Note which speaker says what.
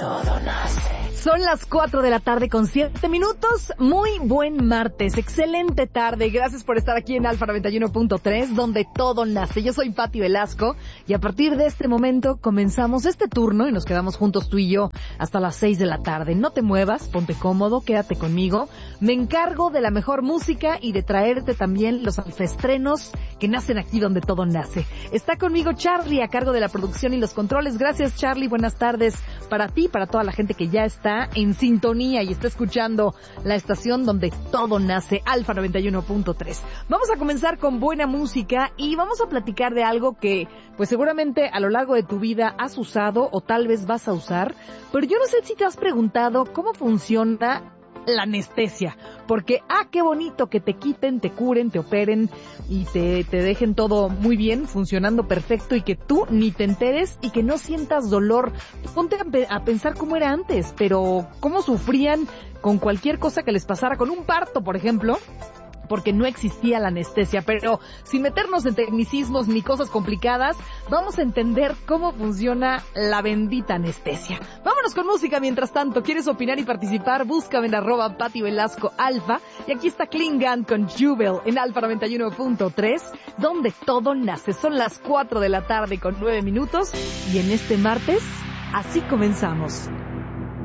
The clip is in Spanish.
Speaker 1: todo nace.
Speaker 2: Son las 4 de la tarde con 7 minutos. Muy buen martes, excelente tarde. Gracias por estar aquí en Alfa 91.3, donde todo nace. Yo soy Pati Velasco y a partir de este momento comenzamos este turno y nos quedamos juntos tú y yo hasta las 6 de la tarde. No te muevas, ponte cómodo, quédate conmigo. Me encargo de la mejor música y de traerte también los alfaestrenos que nacen aquí donde todo nace. Está conmigo Charlie a cargo de la producción y los controles. Gracias, Charlie. Buenas tardes para ti, para toda la gente que ya está en sintonía y está escuchando la estación donde todo nace, Alfa 91.3. Vamos a comenzar con buena música y vamos a platicar de algo que pues seguramente a lo largo de tu vida has usado o tal vez vas a usar, pero yo no sé si te has preguntado cómo funciona la anestesia, porque qué bonito que te quiten, te curen, te operen y te dejen todo muy bien, funcionando perfecto y que tú ni te enteres y que no sientas dolor. Ponte a pensar cómo era antes, pero cómo sufrían con cualquier cosa que les pasara, con un parto, por ejemplo, porque no existía la anestesia. Pero sin meternos en tecnicismos ni cosas complicadas, vamos a entender cómo funciona la bendita anestesia. Vámonos con música mientras tanto. ¿Quieres opinar y participar? Búscame en @Pati Velasco Alfa. Y aquí está Klingon con Jubel en Alfa 91.3, donde todo nace. Son las 4 de la tarde con 9 minutos y en este martes, así comenzamos.